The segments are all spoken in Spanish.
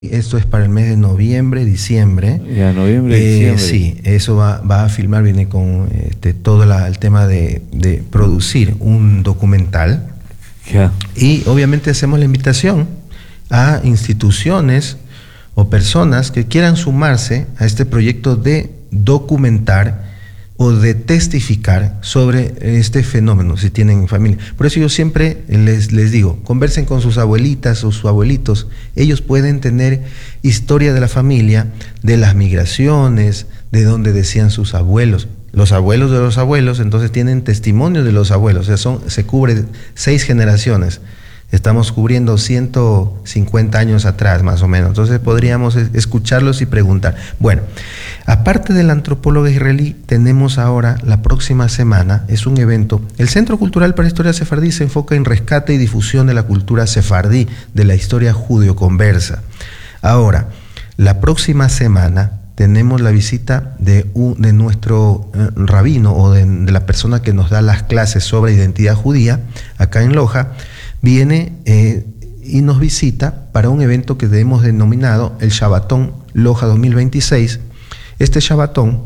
Esto es para el mes de noviembre, diciembre. Ya, noviembre, diciembre. Sí, eso va a filmar, viene con todo el tema de producir un documental. Ya. Y obviamente hacemos la invitación a instituciones o personas que quieran sumarse a este proyecto de documentar o de testificar sobre este fenómeno, si tienen familia. Por eso yo siempre les digo, conversen con sus abuelitas o sus abuelitos. Ellos pueden tener historia de la familia, de las migraciones, de donde decían sus abuelos. Los abuelos de los abuelos, entonces tienen testimonio de los abuelos. O sea, se cubre 6 generaciones. Estamos cubriendo 150 años atrás, más o menos. Entonces podríamos escucharlos y preguntar. Bueno, aparte del antropólogo israelí, tenemos ahora, la próxima semana, es un evento. El Centro Cultural para Historia Sefardí se enfoca en rescate y difusión de la cultura sefardí, de la historia judeoconversa. Ahora, la próxima semana tenemos la visita de nuestro rabino o de la persona que nos da las clases sobre identidad judía, acá en Loja. Viene y nos visita para un evento que hemos denominado el Shabbatón Loja 2026. Este Shabbatón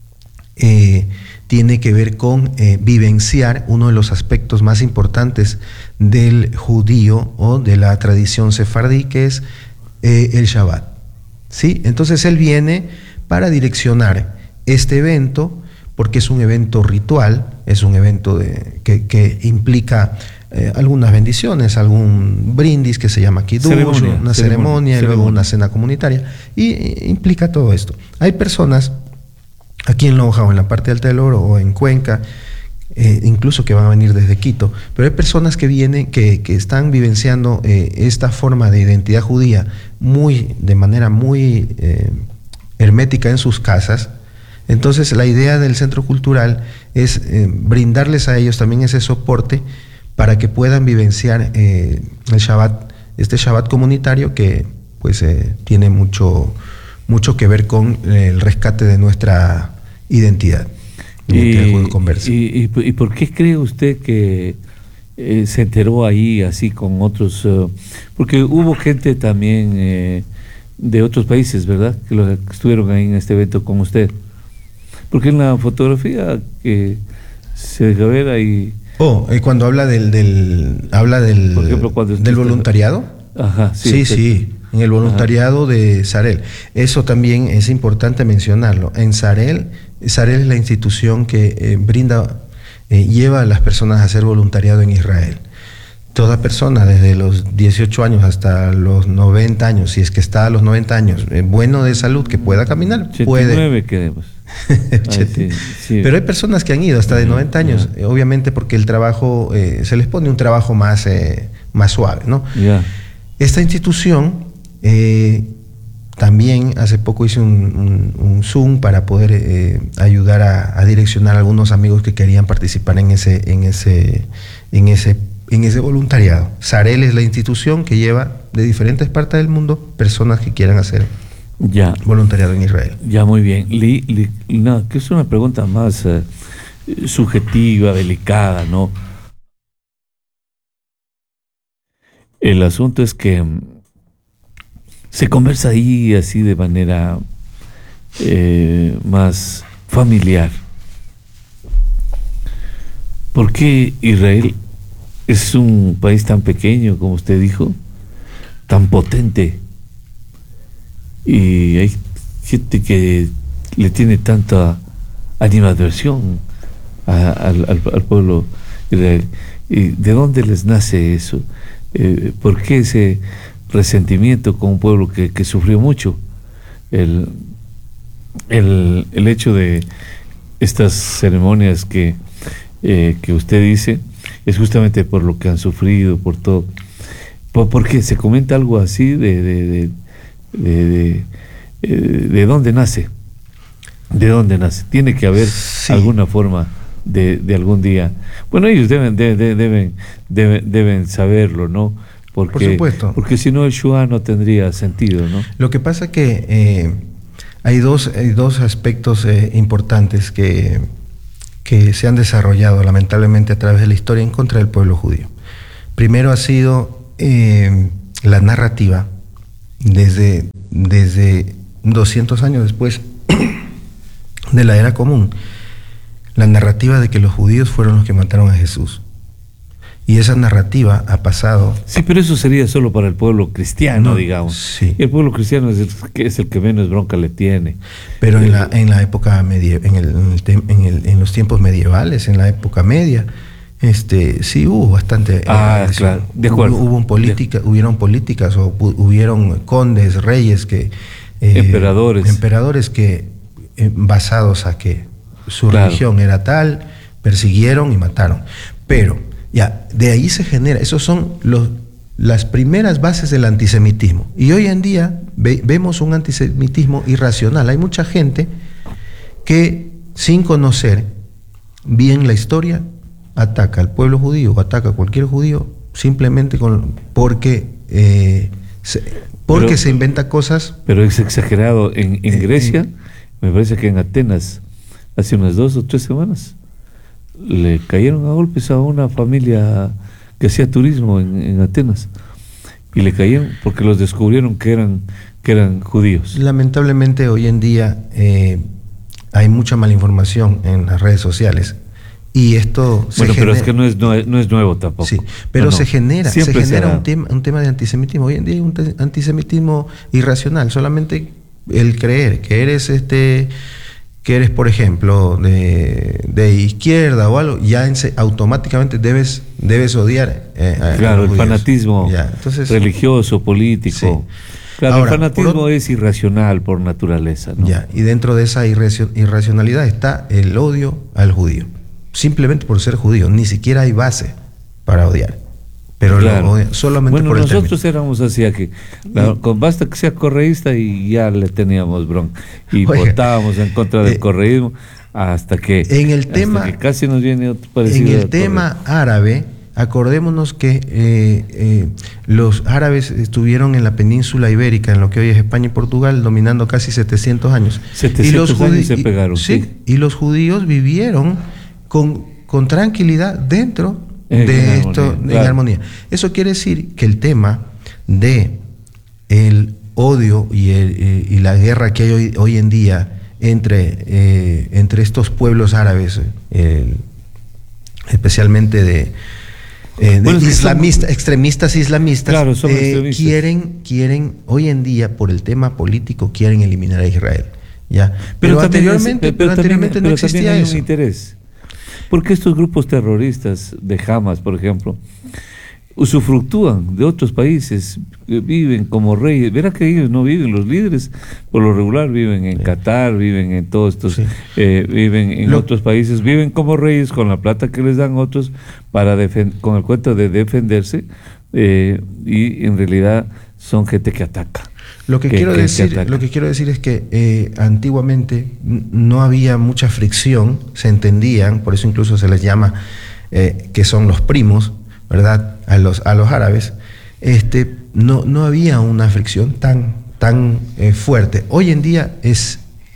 tiene que ver con vivenciar uno de los aspectos más importantes del judío o de la tradición sefardí, que es el Shabbat. ¿Sí? Entonces él viene para direccionar este evento, porque es un evento ritual, es un evento que implica algunas bendiciones, algún brindis que se llama Kiddush, una ceremonia, y luego una cena comunitaria, y implica todo esto. Hay personas aquí en Loja o en la parte alta del Oro o en Cuenca, incluso que van a venir desde Quito, pero hay personas que vienen, que están vivenciando esta forma de identidad judía de manera muy hermética en sus casas. Entonces la idea del Centro Cultural es brindarles a ellos también ese soporte para que puedan vivenciar el Shabbat, este Shabbat comunitario que pues tiene mucho que ver con el rescate de nuestra identidad. ¿Y por qué cree usted que se enteró ahí así con otros? Porque hubo gente también de otros países, ¿verdad? Que estuvieron ahí en este evento con usted. Porque en la fotografía que se deja ver ahí... cuando habla del por ejemplo, del voluntariado. Ajá, sí, en el voluntariado de Sarel. Eso también es importante mencionarlo. En Sarel es la institución que lleva a las personas a hacer voluntariado en Israel. Toda persona desde los 18 años hasta los 90 años, si es que está a los 90 años, bueno de salud, que pueda caminar, 89 puede. Queremos. Sí. Pero hay personas que han ido hasta de 90 años, obviamente porque el trabajo, se les pone un trabajo más suave, ¿no? Esta institución, también hace poco hice un Zoom para poder ayudar a direccionar a algunos amigos que querían participar en ese voluntariado. Sarel es la institución que lleva de diferentes partes del mundo personas que quieran hacer voluntariado en Israel. Ya, muy bien. Que es una pregunta más subjetiva, delicada, ¿no? El asunto es que se conversa ahí así de manera más familiar. ¿Por qué Israel es un país tan pequeño, como usted dijo, tan potente? Y hay gente que le tiene tanta animadversión al pueblo israelí. ¿De dónde les nace eso? ¿Por qué ese resentimiento con un pueblo que sufrió mucho? El hecho de estas ceremonias que usted dice es justamente por lo que han sufrido, por todo. ¿Por qué se comenta algo así de dónde nace? ¿De dónde nace? Tiene que haber alguna forma de algún día. Bueno, ellos deben saberlo, ¿no? Por supuesto. Porque si no el Shoah no tendría sentido, ¿no? Lo que pasa es que hay dos aspectos importantes que se han desarrollado lamentablemente a través de la historia en contra del pueblo judío. Primero ha sido la narrativa desde 200 años después de la era común, la narrativa de que los judíos fueron los que mataron a Jesús. Y esa narrativa ha pasado. Sí, pero eso sería solo para el pueblo cristiano, digamos. Sí. Y el pueblo cristiano es el que menos bronca le tiene. Pero en la época en los tiempos medievales, en la época media, sí hubo bastante. Claro, de acuerdo. Hubieron políticas o hubieron condes, reyes emperadores que basados a que su religión era tal, persiguieron y mataron. Pero ya, de ahí se genera, esos son las primeras bases del antisemitismo. Y hoy en día vemos un antisemitismo irracional. Hay mucha gente que, sin conocer bien la historia, ataca al pueblo judío o ataca a cualquier judío simplemente porque se inventa cosas. Pero es exagerado. En Grecia, me parece que en Atenas, hace unas 2 o 3 semanas, le cayeron a golpes a una familia que hacía turismo en Atenas, y le cayeron porque los descubrieron que eran judíos. Lamentablemente hoy en día hay mucha malinformación en las redes sociales, y esto pero es que no es nuevo tampoco. Sí, pero se genera un tema de antisemitismo. Hoy en día hay un antisemitismo irracional, solamente el creer que eres, por ejemplo, de izquierda o algo, ya automáticamente debes odiar a los fanatismo religioso, político. Sí. Claro, ahora, el fanatismo es irracional por naturaleza, ¿no? Y dentro de esa irracionalidad está el odio al judío, simplemente por ser judío. Ni siquiera hay base para odiar. Pero solamente por el nosotros término. éramos así aquí. Basta que sea correísta y ya le teníamos bronca. Y votábamos en contra del correísmo hasta que casi nos viene otro parecido. En el tema árabe, acordémonos que los árabes estuvieron en la península ibérica, en lo que hoy es España y Portugal, dominando casi 700 años. 700 años se pegaron. Y los judíos vivieron con tranquilidad dentro de esto, en armonía. Eso quiere decir que el tema de el odio y la guerra que hay hoy en día entre estos pueblos árabes, especialmente de extremistas islamistas, claro, son extremistas. quieren hoy en día, por el tema político, quieren eliminar a Israel. ¿Ya? Pero anteriormente no existía eso. Un interés. Porque estos grupos terroristas de Hamas, por ejemplo, usufructúan de otros países, viven como reyes. Verá que ellos no viven, los líderes por lo regular viven en Qatar, viven en todos estos, viven en otros países, viven como reyes con la plata que les dan otros con el cuento de defenderse, y en realidad son gente que ataca. Lo que quiero decir es que antiguamente no había mucha fricción, se entendían, por eso incluso se les llama que son los primos, ¿verdad? A los árabes. No había una fricción tan fuerte. Hoy en día es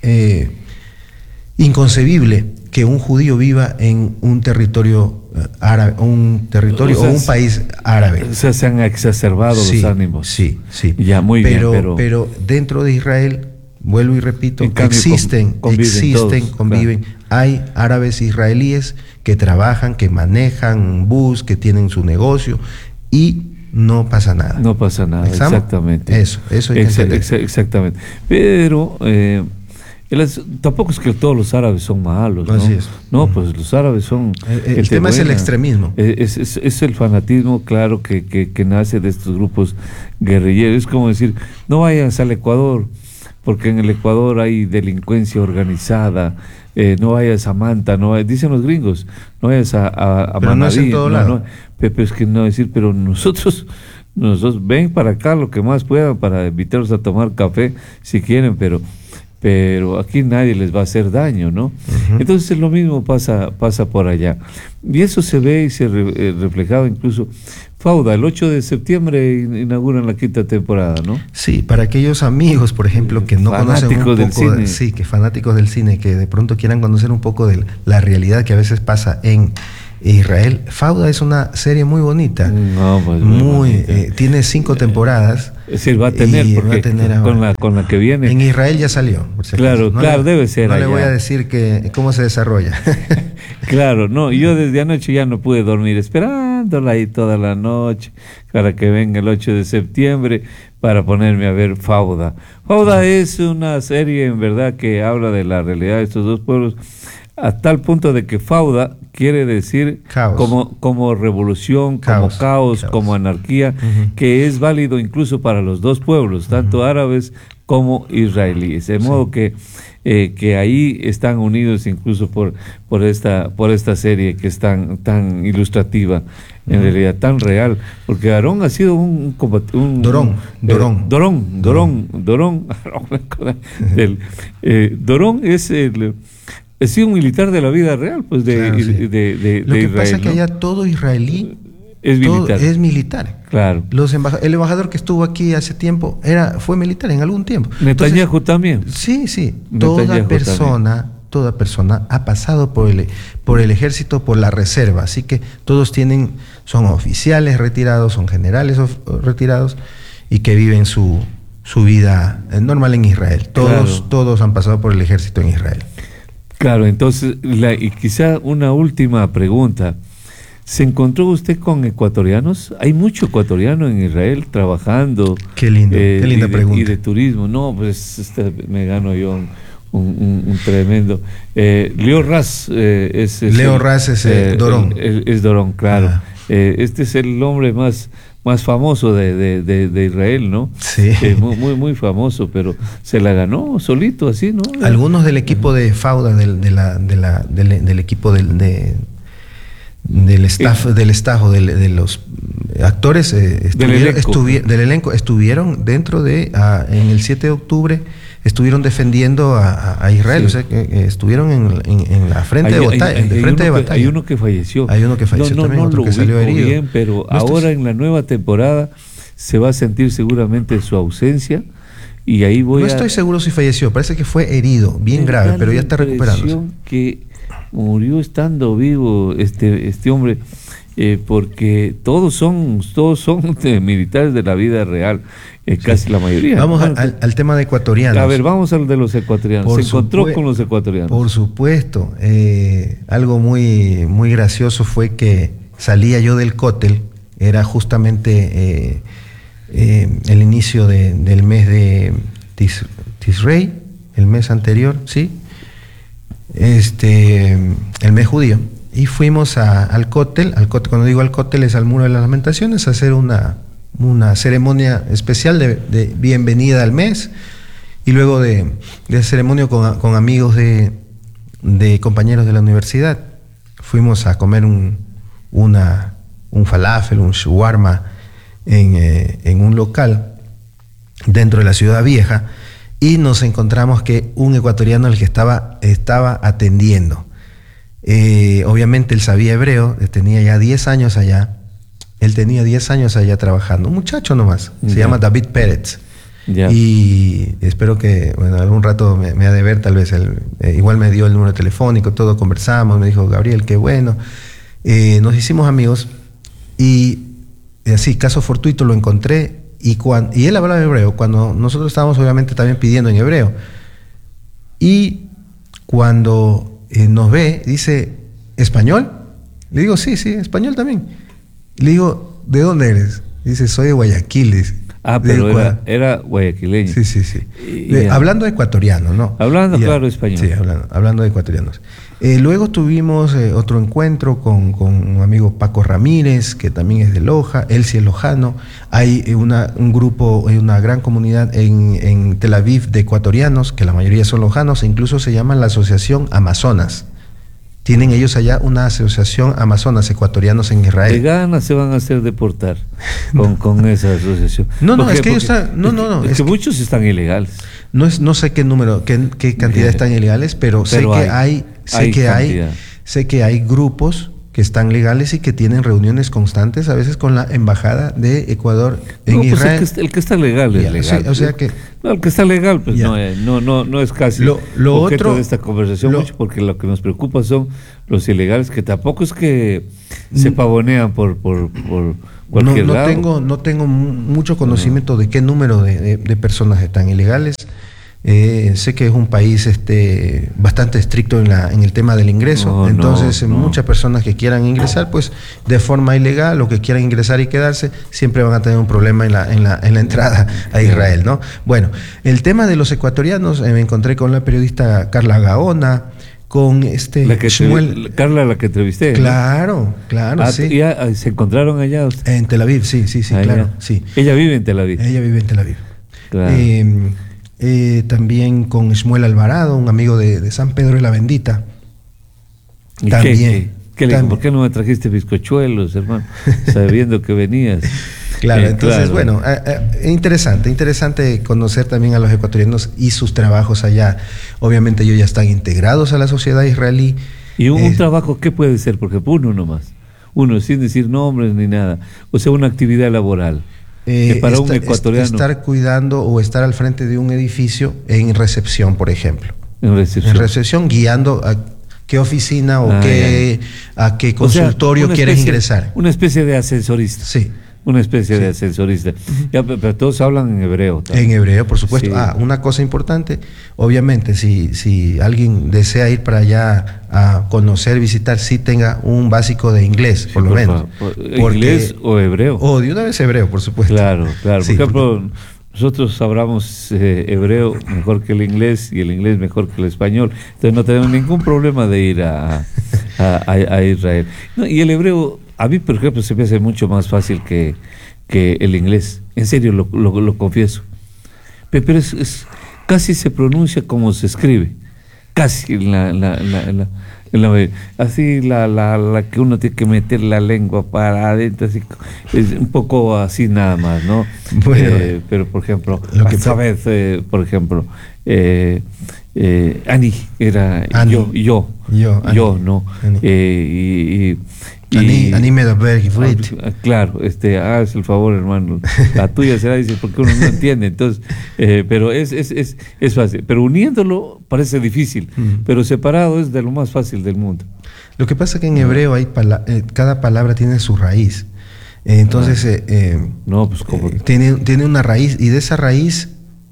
inconcebible que un judío viva en un territorio árabe, o un país árabe. O sea, se han exacerbado los ánimos. Sí. Ya, muy bien, pero dentro de Israel, vuelvo y repito, conviven. Hay árabes israelíes que trabajan, que manejan un bus, que tienen su negocio, y no pasa nada. No pasa nada, exactamente. Eso hay que entender. Exactamente. Pero tampoco es que todos los árabes son malos, ¿no? Así es. No, pues los árabes son... El tema es el extremismo. Es el fanatismo, claro, que nace de estos grupos guerrilleros. Es como decir, no vayas al Ecuador, porque en el Ecuador hay delincuencia organizada. No vayas a Manta, dicen los gringos, no vayas a pero Manabí. No es en todo lado. Pero es que no decir, pero nosotros ven para acá lo que más puedan para invitarlos a tomar café si quieren, pero aquí nadie les va a hacer daño, ¿no? Uh-huh. Entonces lo mismo pasa por allá. Y eso se ve y se reflejado incluso. Fauda, el 8 de septiembre inauguran la 5ª temporada, ¿no? Sí, para aquellos amigos, por ejemplo, que no conocen un poco del cine. Sí, que fanáticos del cine, que de pronto quieran conocer un poco de la realidad que a veces pasa en Israel. Fauda es una serie muy bonita. No, pues tiene 5 temporadas. Es decir, va a tener, porque va a tener con la que viene. En Israel ya salió. Por si claro, no claro, debe ser. No allá. le voy a decir cómo se desarrolla. Claro, no, yo desde anoche ya no pude dormir, esperándola ahí toda la noche para que venga el 8 de septiembre para ponerme a ver Fauda. Fauda es una serie en verdad que habla de la realidad de estos dos pueblos, a tal punto de que Fauda quiere decir como revolución, como caos, como anarquía, que es válido incluso para los dos pueblos, tanto árabes como israelíes. De modo que ahí están unidos incluso por esta serie que es tan ilustrativa, en realidad tan real, porque Aarón ha sido un Dorón. Dorón es sido un militar de la vida real, pues de Israel. Lo que pasa es que ¿no? allá todo israelí es militar. Claro. El embajador que estuvo aquí hace tiempo fue militar en algún tiempo. Netanyahu también. Sí. Toda persona ha pasado por el ejército, por la reserva. Así que todos son oficiales retirados, son generales retirados y que viven su vida normal en Israel. Todos han pasado por el ejército en Israel. Claro, entonces, y quizá una última pregunta. ¿Se encontró usted con ecuatorianos? Hay mucho ecuatoriano en Israel trabajando. Qué linda pregunta. Y de turismo. No, pues me gano yo un tremendo. Leo Ras es Dorón. Es Dorón, claro. Este es el hombre más famoso de Israel, ¿no? Sí. Muy famoso, pero se la ganó solito, así, ¿no? Algunos del equipo de Fauda, del equipo del staff o de los actores del elenco estuvieron dentro en el 7 de octubre estuvieron defendiendo a Israel, sí. O sea que estuvieron en la frente de batalla. Hay uno que falleció. También, otro que salió herido. Bien, pero ahora en la nueva temporada se va a sentir seguramente su ausencia y ahí estoy seguro si falleció, parece que fue herido, bien grave, pero ya está recuperándose. Que murió estando vivo este hombre, porque todos son militares de la vida real, casi la mayoría. Vamos al tema de ecuatorianos. A ver, vamos al de los ecuatorianos. Se encontró con los ecuatorianos. Por supuesto. Algo muy, muy gracioso fue que salía yo del cótel, era justamente el inicio del mes de Tisrei, el mes anterior, ¿sí? El mes judío, y fuimos al cótel. Cuando digo al cótel es al Muro de las Lamentaciones, a hacer una ceremonia especial de bienvenida al mes, y luego de ceremonia con amigos de compañeros de la universidad. Fuimos a comer un falafel, un shawarma en un local dentro de la ciudad vieja, y nos encontramos que un ecuatoriano el que estaba atendiendo. Obviamente él sabía hebreo, tenía ya 10 años allá. Él tenía 10 años allá trabajando, un muchacho nomás, se llama David Pérez. Y espero que algún rato me ha de ver, tal vez igual me dio el número telefónico, todo conversamos, me dijo: Gabriel, qué bueno. Nos hicimos amigos y así, caso fortuito, lo encontré. Y él hablaba hebreo, cuando nosotros estábamos obviamente también pidiendo en hebreo. Y cuando nos ve, dice: ¿español? Le digo: sí, español también. Le digo: ¿de dónde eres? Dice: soy de Guayaquil. Dice. Pero era guayaquileño. Sí. Hablando ecuatoriano, ¿no? Claro, español. Sí, hablando de ecuatorianos. Luego tuvimos otro encuentro con un amigo, Paco Ramírez, que también es de Loja. Él sí es lojano. Hay un grupo, una gran comunidad en Tel Aviv de ecuatorianos, que la mayoría son lojanos, e incluso se llaman la Asociación Amazonas. Tienen ellos allá una asociación Amazonas ecuatorianos en Israel. De ganas se van a hacer deportar con esa asociación. Es que ellos están. Es que muchos están ilegales. No sé qué número, qué cantidad están ilegales, pero sé que hay grupos que están legales y que tienen reuniones constantes, a veces con la embajada de Ecuador en Israel. Pues el que está legal es legal. Sí, o sea que el que está legal, pues no es casi lo objeto otro de esta conversación mucho, porque lo que nos preocupa son los ilegales, que tampoco es que se pavonean por cualquier lado. No tengo mucho conocimiento de qué número de personas están ilegales. Sé que es un país bastante estricto en el tema del ingreso, entonces muchas personas que quieran ingresar pues de forma ilegal o que quieran ingresar y quedarse siempre van a tener un problema en la entrada a Israel, ¿no? Bueno, el tema de los ecuatorianos, me encontré con la periodista Carla Gaona, con Shmuel. Carla, la que entrevisté. Claro, claro, sí. ¿Ya se encontraron allá? En Tel Aviv, sí, claro, sí. Ella vive en Tel Aviv. Claro. También con Shmuel Alvarado, un amigo de San Pedro de la Bendita. ¿Y también, ¿qué le dijo? ¿Por qué no me trajiste bizcochuelos, hermano? Sabiendo que venías. Claro, entonces, bueno, interesante conocer también a los ecuatorianos y sus trabajos allá. Obviamente ellos ya están integrados a la sociedad israelí. ¿Y un trabajo qué puede ser? Porque uno nomás, uno sin decir nombres ni nada, o sea, una actividad laboral. Que para un ecuatoriano, estar cuidando o estar al frente de un edificio en recepción, por ejemplo. En recepción, guiando a qué oficina o a qué consultorio quieres ingresar. Una especie de ascensorista. Sí. Una especie de ascensorista. Ya, pero todos hablan en hebreo también. En hebreo, por supuesto. Sí. Una cosa importante, obviamente, si alguien desea ir para allá a conocer, visitar, sí tenga un básico de inglés, por lo menos. ¿Inglés o hebreo? O de una vez hebreo, por supuesto. Claro. Sí, por ejemplo, nosotros hablamos hebreo mejor que el inglés y el inglés mejor que el español. Entonces no tenemos ningún problema de ir a Israel. No, y el hebreo, a mí, por ejemplo, se me hace mucho más fácil que el inglés. En serio, lo confieso. Pero es casi se pronuncia como se escribe. Casi así la que uno tiene que meter la lengua para adentro, así, es un poco así nada más, ¿no? Bueno, pero por ejemplo, esta vez, por ejemplo, Ani era yo, ¿no? Ani Medaber Gifrit. Claro, haz el favor, hermano. La tuya será, dice, porque uno no entiende. Entonces, pero es fácil. Pero uniéndolo parece difícil, pero separado es de lo más fácil del mundo. Lo que pasa es que en hebreo hay cada palabra tiene su raíz. Entonces, tiene una raíz, y de esa raíz,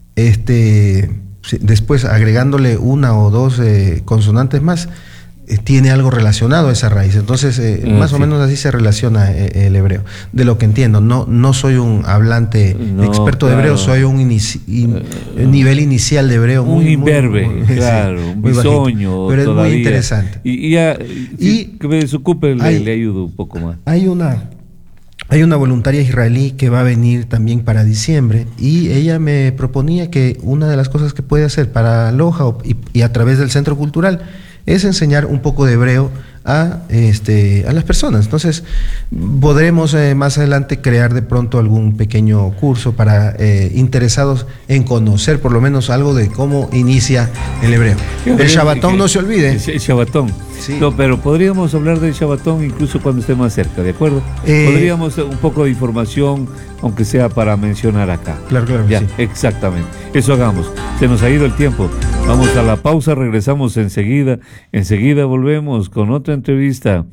después agregándole una o dos consonantes más, tiene algo relacionado a esa raíz. Entonces, más o menos así se relaciona el hebreo. De lo que entiendo, no soy un hablante experto de hebreo, soy un nivel inicial de hebreo. Un imberbe, un bisoño. Pero es todavía muy interesante. Y que me desocupe le ayudo un poco más. Hay una voluntaria israelí que va a venir también para diciembre, y ella me proponía que una de las cosas que puede hacer para Loja y a través del Centro Cultural es enseñar un poco de hebreo a las personas. Entonces podremos más adelante crear de pronto algún pequeño curso para interesados en conocer por lo menos algo de cómo inicia el hebreo. El Shabbatón, no se olvide. El Shabbatón. Sí. No, pero podríamos hablar del Shabbatón incluso cuando esté más cerca, ¿de acuerdo? Podríamos un poco de información, aunque sea para mencionar acá. Claro. Ya, sí. Exactamente. Eso hagamos. Se nos ha ido el tiempo. Vamos a la pausa, regresamos enseguida. Enseguida volvemos con otra entrevista.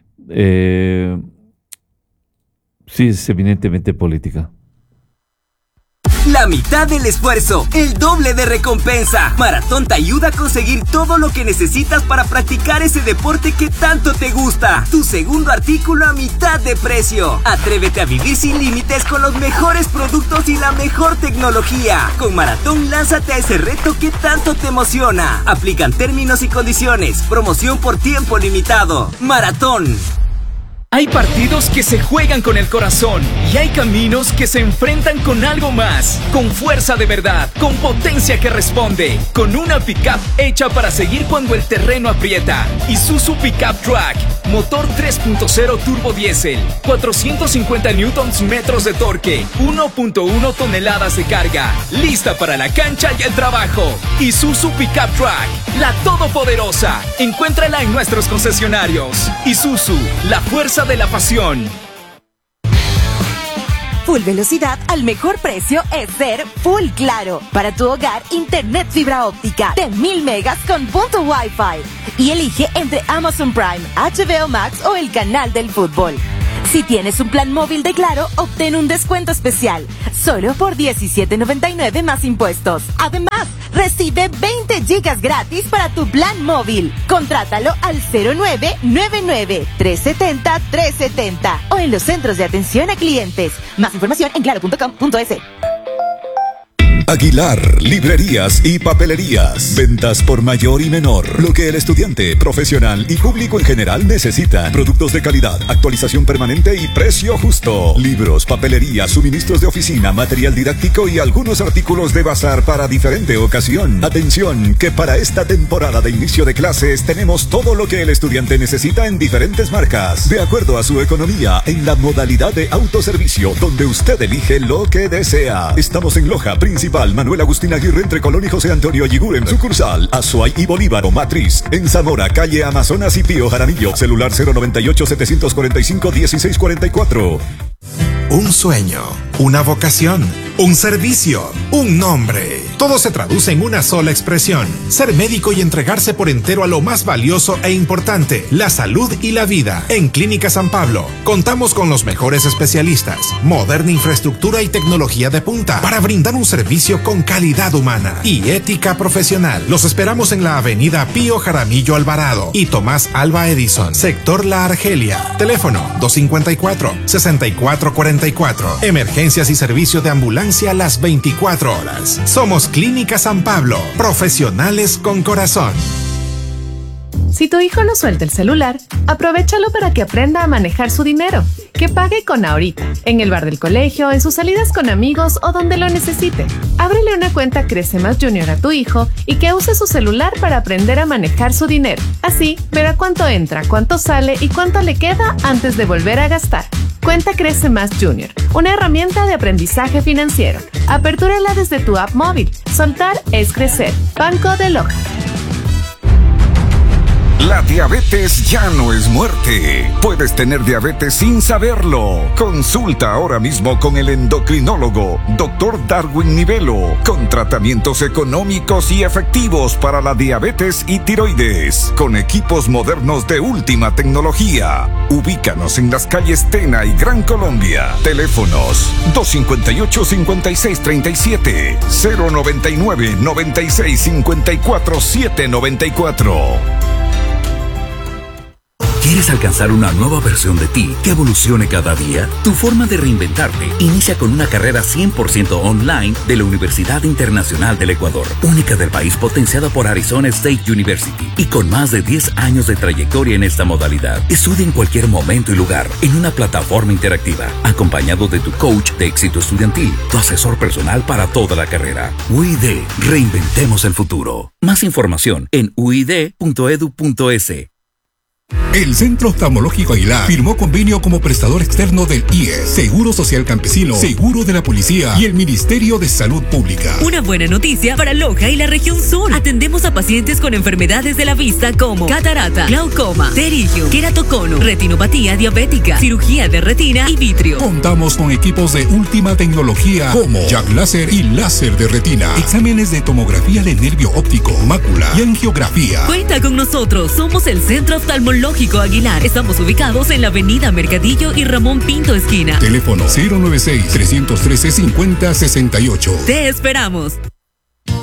Sí, es eminentemente política. La mitad del esfuerzo, el doble de recompensa. Maratón te ayuda a conseguir todo lo que necesitas para practicar ese deporte que tanto te gusta. Tu segundo artículo a mitad de precio. Atrévete a vivir sin límites con los mejores productos y la mejor tecnología. Con Maratón, lánzate a ese reto que tanto te emociona. Aplican términos y condiciones. Promoción por tiempo limitado. Maratón. Hay partidos que se juegan con el corazón y hay caminos que se enfrentan con algo más, con fuerza de verdad, con potencia que responde, con una pickup hecha para seguir cuando el terreno aprieta. Isuzu Pickup Track, motor 3.0 turbo diésel, 450 Nm de torque, 1.1 toneladas de carga, lista para la cancha y el trabajo. Isuzu Pickup Track, la todopoderosa. Encuéntrala en nuestros concesionarios. Isuzu, la fuerza de la pasión. Full velocidad al mejor precio es ser Full Claro. Para tu hogar, internet fibra óptica de 1000 megas con punto Wi-Fi. Y elige entre Amazon Prime, HBO Max o el canal del fútbol. Si tienes un plan móvil de Claro, obtén un descuento especial, solo por $17.99 más impuestos. Además, recibe 20 gigas gratis para tu plan móvil. Contrátalo al 0999-370-370 o en los centros de atención a clientes. Más información en claro.com.es. Aguilar, librerías y papelerías. Ventas por mayor y menor. Lo que el estudiante, profesional y público en general necesitan. Productos de calidad, actualización permanente y precio justo. Libros, papelería, suministros de oficina, material didáctico y algunos artículos de bazar para diferente ocasión. Atención, que para esta temporada de inicio de clases tenemos todo lo que el estudiante necesita en diferentes marcas. De acuerdo a su economía, en la modalidad de autoservicio, donde usted elige lo que desea. Estamos en Loja, Principal, Manuel Agustín Aguirre, entre Colón y José Antonio Aguiguren, sucursal Azuay y Bolívar o Matriz. En Zamora, calle Amazonas y Pío Jaramillo, celular 098-745-1644. Un sueño, una vocación, un servicio, un nombre. Todo se traduce en una sola expresión: ser médico y entregarse por entero a lo más valioso e importante, la salud y la vida. En Clínica San Pablo contamos con los mejores especialistas, moderna infraestructura y tecnología de punta para brindar un servicio con calidad humana y ética profesional. Los esperamos en la avenida Pío Jaramillo Alvarado y Tomás Alba Edison, sector La Argelia. Teléfono 254-6444. Emergencias y servicio de ambulancia las 24 horas. Somos Clínica San Pablo, profesionales con corazón. Si tu hijo no suelta el celular, aprovéchalo para que aprenda a manejar su dinero. Que pague con Ahorita, en el bar del colegio, en sus salidas con amigos o donde lo necesite. Ábrele una cuenta Crece Más Junior a tu hijo y que use su celular para aprender a manejar su dinero. Así, verá cuánto entra, cuánto sale y cuánto le queda antes de volver a gastar. Cuenta Crece Más Junior, una herramienta de aprendizaje financiero. Apertúrala desde tu app móvil. Soltar es crecer. Banco de Loja. La diabetes ya no es muerte. Puedes tener diabetes sin saberlo. Consulta ahora mismo con el endocrinólogo Dr. Darwin Nivelo, con tratamientos económicos y efectivos para la diabetes y tiroides, con equipos modernos de última tecnología. Ubícanos en las calles Tena y Gran Colombia. Teléfonos 258-5637, 099-9654-794. ¿Quieres alcanzar una nueva versión de ti que evolucione cada día? Tu forma de reinventarte inicia con una carrera 100% online de la Universidad Internacional del Ecuador, única del país, potenciada por Arizona State University y con más de 10 años de trayectoria en esta modalidad. Estudia en cualquier momento y lugar en una plataforma interactiva, acompañado de tu coach de éxito estudiantil, tu asesor personal para toda la carrera. UID, reinventemos el futuro. Más información en uid.edu.es. El Centro Oftalmológico Aguilar firmó convenio como prestador externo del IES, Seguro Social Campesino, Seguro de la Policía y el Ministerio de Salud Pública. Una buena noticia para Loja y la región sur. Atendemos a pacientes con enfermedades de la vista como catarata, glaucoma, pterigio, queratocono, retinopatía diabética, cirugía de retina y vitrio. Contamos con equipos de última tecnología como Jack Láser y láser de retina, exámenes de tomografía de nervio óptico, mácula y angiografía. Cuenta con nosotros, somos el Centro Oftalmológico Aguilar. Estamos ubicados en la avenida Mercadillo y Ramón Pinto esquina. Teléfono 096-313-5068. Te esperamos.